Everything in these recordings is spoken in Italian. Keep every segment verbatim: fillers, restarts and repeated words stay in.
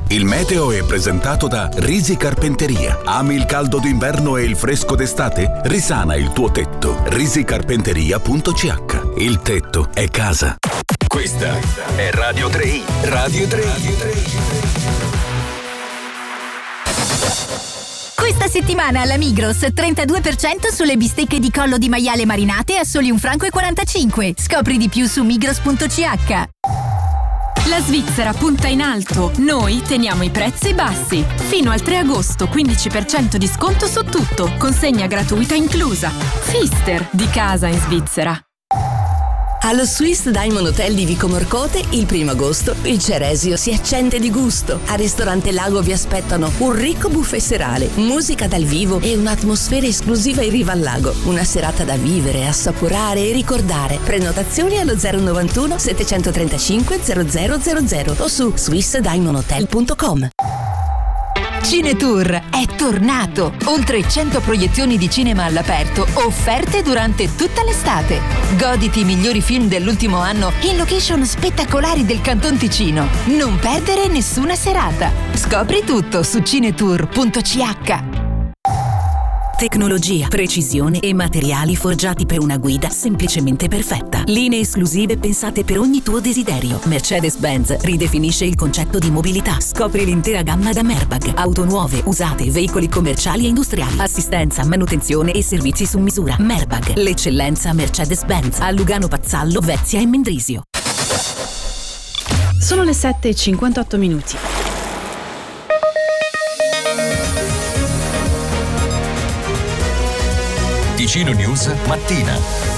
Il meteo è presentato da Risi Carpenteria. Ami il caldo d'inverno e il fresco d'estate? Risana il tuo tetto. risi carpenteria punto c h. Il tetto è casa. Questa è Radio tre i. Radio tre i. Questa settimana alla Migros trentadue per cento sulle bistecche di collo di maiale marinate a soli un franco e quarantacinque. Scopri di più su migros punto c h. La Svizzera punta in alto. Noi teniamo i prezzi bassi. Fino al tre agosto quindici per cento di sconto su tutto. Consegna gratuita inclusa. Pfister, di casa in Svizzera. Allo Swiss Diamond Hotel di Vico Morcote, il primo agosto, il Ceresio si accende di gusto. Al ristorante Lago vi aspettano un ricco buffet serale, musica dal vivo e un'atmosfera esclusiva in riva al lago. Una serata da vivere, assaporare e ricordare. Prenotazioni allo zero novantuno settecentotrentacinque zero zero zero zero o su swiss diamond hotel punto com. Cinetour è tornato! Oltre cento proiezioni di cinema all'aperto offerte durante tutta l'estate. Goditi i migliori film dell'ultimo anno in location spettacolari del Canton Ticino. Non perdere nessuna serata. Scopri tutto su cinetour punto c h. Tecnologia, precisione e materiali forgiati per una guida semplicemente perfetta. Linee esclusive pensate per ogni tuo desiderio. Mercedes-Benz ridefinisce il concetto di mobilità. Scopri l'intera gamma da Merbag. Auto nuove, usate, veicoli commerciali e industriali. Assistenza, manutenzione e servizi su misura. Merbag, l'eccellenza Mercedes-Benz. A Lugano Pazzallo, Vezia e Mendrisio. Sono le sette e cinquantotto minuti. Ticino News mattina.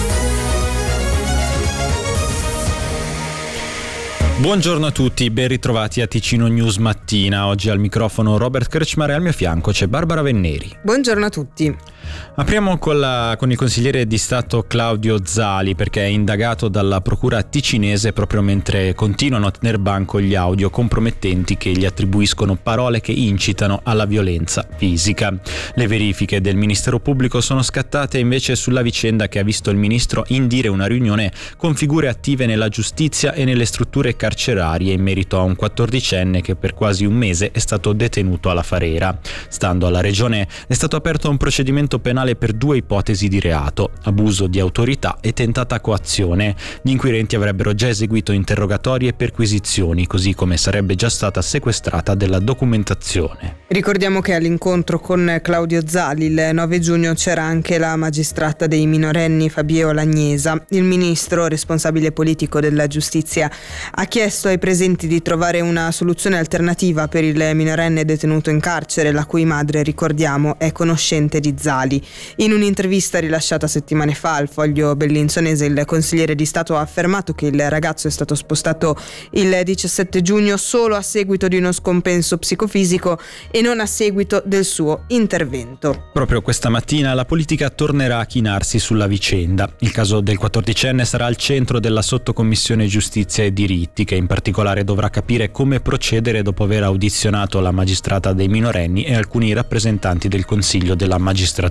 Buongiorno a tutti, ben ritrovati a Ticino News mattina. Oggi al microfono Robert Kretschmar e al mio fianco c'è Barbara Venneri. Buongiorno a tutti. Apriamo con, la, con il consigliere di Stato Claudio Zali, perché è indagato dalla procura ticinese proprio mentre continuano a tener banco gli audio compromettenti che gli attribuiscono parole che incitano alla violenza fisica. Le verifiche del Ministero Pubblico sono scattate invece sulla vicenda che ha visto il ministro indire una riunione con figure attive nella giustizia e nelle strutture carcerarie in merito a un quattordicenne che per quasi un mese è stato detenuto alla Farera. Stando alla regione è stato aperto un procedimento penale per due ipotesi di reato: abuso di autorità e tentata coazione. Gli inquirenti avrebbero già eseguito interrogatori e perquisizioni, così come sarebbe già stata sequestrata della documentazione. Ricordiamo che all'incontro con Claudio Zali il nove giugno c'era anche la magistrata dei minorenni Fabio Lagnesa. Il ministro, responsabile politico della giustizia, ha chiesto ai presenti di trovare una soluzione alternativa per il minorenne detenuto in carcere, la cui madre, ricordiamo, è conoscente di Zali. In un'intervista rilasciata settimane fa al Foglio Bellinzonese, il consigliere di Stato ha affermato che il ragazzo è stato spostato il diciassette giugno solo a seguito di uno scompenso psicofisico e non a seguito del suo intervento. Proprio questa mattina la politica tornerà a chinarsi sulla vicenda. Il caso del quattordicenne sarà al centro della sottocommissione giustizia e diritti, che in particolare dovrà capire come procedere dopo aver audizionato la magistrata dei minorenni e alcuni rappresentanti del Consiglio della Magistratura.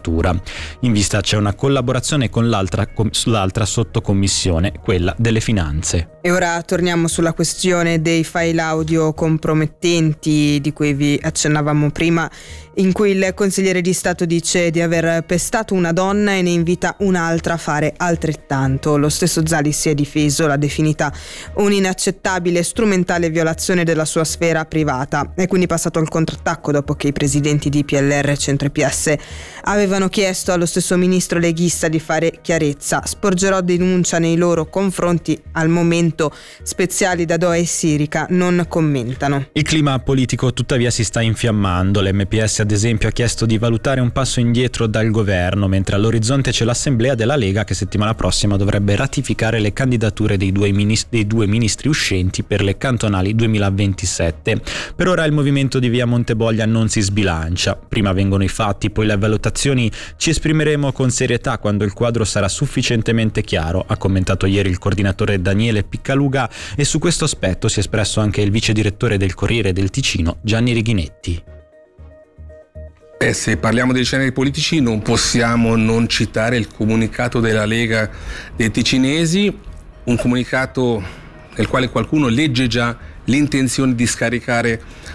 In vista c'è una collaborazione con l'altra, com, l'altra sottocommissione, quella delle finanze. E ora torniamo sulla questione dei file audio compromettenti di cui vi accennavamo prima, in cui il consigliere di Stato dice di aver pestato una donna e ne invita un'altra a fare altrettanto. Lo stesso Zali si è difeso, l'ha definita un'inaccettabile strumentale violazione della sua sfera privata. È quindi passato al contrattacco dopo che i presidenti di P L R, Centro e P S avevano chiesto allo stesso ministro leghista di fare chiarezza. Sporgerò denuncia nei loro confronti. Al momento Speziali, Dadò e Sirica non commentano. Il clima politico tuttavia si sta infiammando. L'M P S ad esempio ha chiesto di valutare un passo indietro dal governo, mentre all'orizzonte c'è l'assemblea della Lega che settimana prossima dovrebbe ratificare le candidature dei due ministri, dei due ministri uscenti per le cantonali duemilaventisette. Per ora il movimento di via Monteboglia non si sbilancia. Prima vengono i fatti, poi le valutazioni. Ci esprimeremo con serietà quando il quadro sarà sufficientemente chiaro, ha commentato ieri il coordinatore Daniele Piccaluga, e su questo aspetto si è espresso anche il vice direttore del Corriere del Ticino, Gianni Righinetti. Eh, se parliamo dei scenari politici non possiamo non citare il comunicato della Lega dei ticinesi, un comunicato nel quale qualcuno legge già l'intenzione di scaricare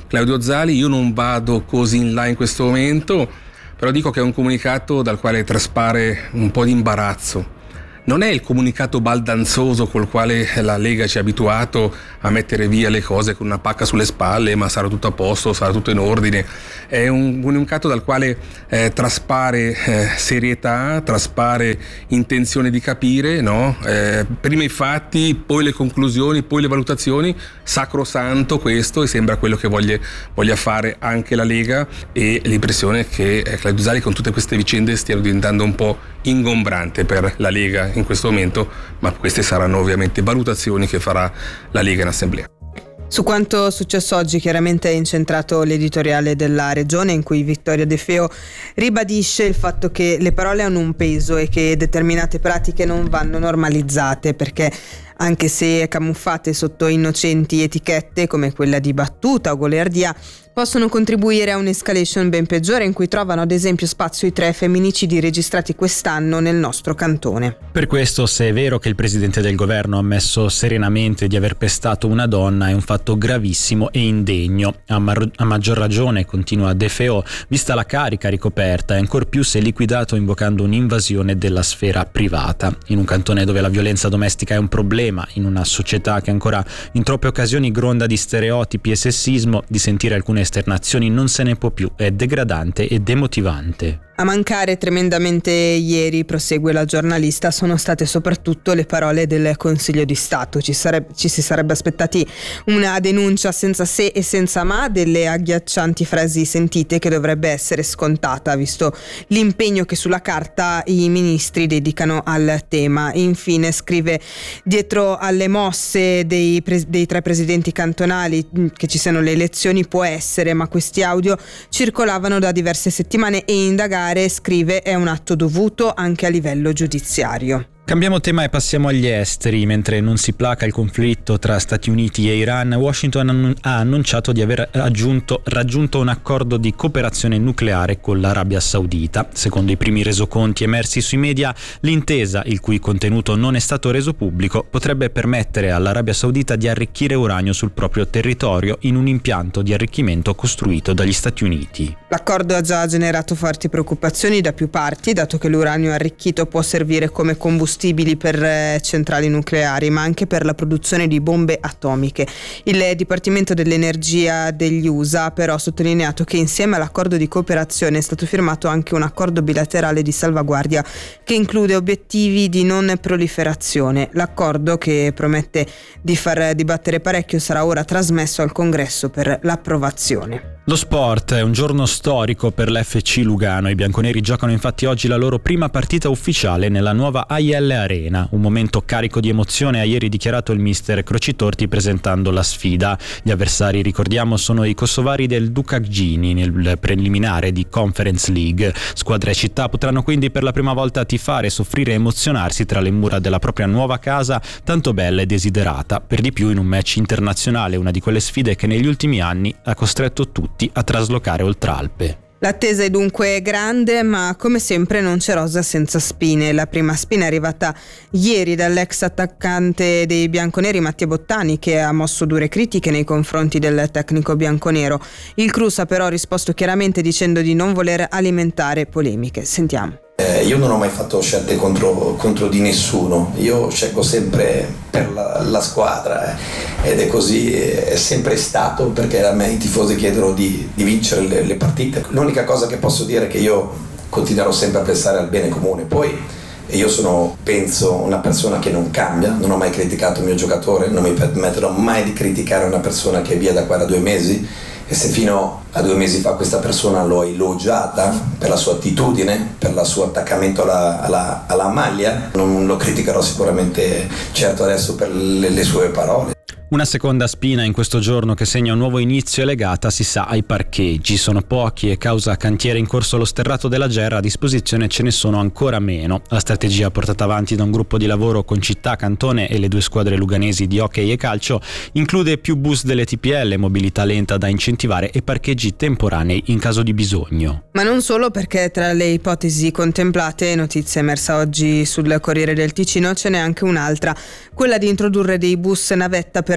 Claudio Zali. Io non vado così in là in questo momento, però dico che è un comunicato dal quale traspare un po' di imbarazzo. Non è il comunicato baldanzoso col quale la Lega ci ha abituato a mettere via le cose con una pacca sulle spalle, ma sarà tutto a posto, sarà tutto in ordine. È un comunicato dal quale eh, traspare eh, serietà, traspare intenzione di capire, no? Eh, prima i fatti, poi le conclusioni, poi le valutazioni, sacrosanto questo, e sembra quello che voglia, voglia fare anche la Lega, e l'impressione che eh, Claudio Zali con tutte queste vicende stiano diventando un po' ingombrante per la Lega in questo momento, ma queste saranno ovviamente valutazioni che farà la Lega in assemblea. Su quanto successo oggi chiaramente è incentrato l'editoriale della Regione, in cui Vittoria De Feo ribadisce il fatto che le parole hanno un peso e che determinate pratiche non vanno normalizzate, perché anche se camuffate sotto innocenti etichette come quella di battuta o goliardia, possono contribuire a un'escalation ben peggiore, in cui trovano ad esempio spazio i tre femminicidi registrati quest'anno nel nostro cantone. Per questo, se è vero che il presidente del governo ha ammesso serenamente di aver pestato una donna, è un fatto gravissimo e indegno. A, mar- a maggior ragione, continua De Feo, vista la carica ricoperta, e ancor più se liquidato invocando un'invasione della sfera privata. In un cantone dove la violenza domestica è un problema, in una società che ancora in troppe occasioni gronda di stereotipi e sessismo, di sentire alcune esternazioni non se ne può più, è degradante e demotivante. A mancare tremendamente ieri, prosegue la giornalista, sono state soprattutto le parole del Consiglio di Stato. Ci, sareb- ci si sarebbe aspettati una denuncia senza se e senza ma delle agghiaccianti frasi sentite, che dovrebbe essere scontata, visto l'impegno che sulla carta i ministri dedicano al tema. Infine scrive: dietro alle mosse dei, pre- dei tre presidenti cantonali che ci siano le elezioni può essere, ma questi audio circolavano da diverse settimane e indagare, scrive, è un atto dovuto anche a livello giudiziario. Cambiamo tema e passiamo agli esteri. Mentre non si placa il conflitto tra Stati Uniti e Iran, Washington ha annunciato di aver aggiunto, raggiunto un accordo di cooperazione nucleare con l'Arabia Saudita. Secondo i primi resoconti emersi sui media, l'intesa, il cui contenuto non è stato reso pubblico, potrebbe permettere all'Arabia Saudita di arricchire uranio sul proprio territorio in un impianto di arricchimento costruito dagli Stati Uniti. L'accordo ha già generato forti preoccupazioni da più parti, dato che l'uranio arricchito può servire come combustibile per eh, centrali nucleari, ma anche per la produzione di bombe atomiche. Il Dipartimento dell'Energia degli U S A ha però sottolineato che insieme all'accordo di cooperazione è stato firmato anche un accordo bilaterale di salvaguardia che include obiettivi di non proliferazione. L'accordo, che promette di far dibattere parecchio, sarà ora trasmesso al Congresso per l'approvazione. Lo sport è un giorno storico per l'F C Lugano. I bianconeri giocano infatti oggi la loro prima partita ufficiale nella nuova A I L Arena, un momento carico di emozione, ha ieri dichiarato il mister Crocitorti presentando la sfida. Gli avversari, ricordiamo, sono i kosovari del Dukakjini nel preliminare di Conference League. Squadra e città potranno quindi per la prima volta tifare, soffrire e emozionarsi tra le mura della propria nuova casa, tanto bella e desiderata, per di più in un match internazionale, una di quelle sfide che negli ultimi anni ha costretto tutti a traslocare oltralpe. L'attesa è dunque grande, ma come sempre non c'è rosa senza spine. La prima spina è arrivata ieri dall'ex attaccante dei bianconeri Mattia Bottani, che ha mosso dure critiche nei confronti del tecnico bianconero. Il Crus ha però risposto chiaramente dicendo di non voler alimentare polemiche. Sentiamo. Eh, io non ho mai fatto scelte contro, contro di nessuno, io scelgo sempre per la, la squadra eh, ed è così, è sempre stato, perché a me i tifosi chiedono di, di vincere le, le partite. L'unica cosa che posso dire è che io continuerò sempre a pensare al bene comune. Poi io sono, penso, una persona che non cambia, non ho mai criticato il mio giocatore, non mi permetterò mai di criticare una persona che è via da qua da due mesi. E se fino a due mesi fa questa persona l'ho elogiata per la sua attitudine, per il suo attaccamento alla, alla, alla maglia, non lo criticherò sicuramente certo adesso per le, le sue parole. Una seconda spina in questo giorno che segna un nuovo inizio è legata, si sa, ai parcheggi. Sono pochi e causa cantiere in corso allo sterrato della Gerra a disposizione ce ne sono ancora meno. La strategia portata avanti da un gruppo di lavoro con città, cantone e le due squadre luganesi di hockey e calcio include più bus delle T P L, mobilità lenta da incentivare e parcheggi temporanei in caso di bisogno. Ma non solo, perché tra le ipotesi contemplate, notizia emersa oggi sul Corriere del Ticino, ce n'è anche un'altra, quella di introdurre dei bus navetta per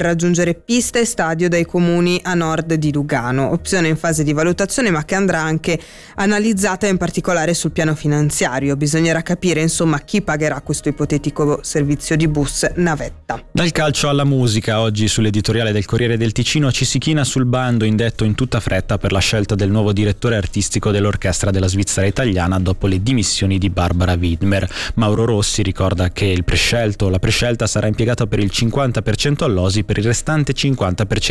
raggiungere pista e stadio dai comuni a nord di Lugano, opzione in fase di valutazione ma che andrà anche analizzata in particolare sul piano finanziario. Bisognerà capire insomma chi pagherà questo ipotetico servizio di bus navetta. Dal calcio alla musica, oggi sull'editoriale del Corriere del Ticino ci si china sul bando indetto in tutta fretta per la scelta del nuovo direttore artistico dell'orchestra della Svizzera italiana dopo le dimissioni di Barbara Widmer. Mauro Rossi ricorda che il prescelto, la prescelta sarà impiegata per il cinquanta per cento all'O S I, per il restante cinquanta per cento